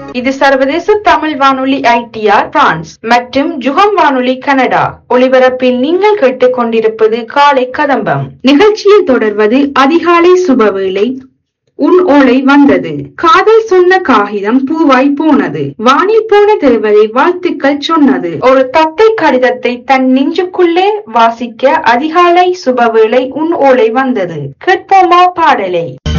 இது சர்வதேச தமிழ் வானொலி ITR பிரான்ஸ் மற்றும் ஜுகம் வானொலி கனடா ஒலிபரப்பில் நீங்கள் கேட்டுக்கொண்டிருப்பது காலை கதம்பம் நிகழ்ச்சியில் தொடர்வது அதிகாலை சுபவேளை. உன் ஓலை வந்தது, காதல் சொன்ன காகிதம் பூவாய் போனது, வானில் போன தேவதை வாழ்த்துக்கள் சொன்னது. ஒரு தத்தை கடிதத்தை தன் நெஞ்சுக்குள்ளே வாசிக்க அதிகாலை சுபவேளை உன் ஓலை வந்தது. கேட்போமா பாடலை.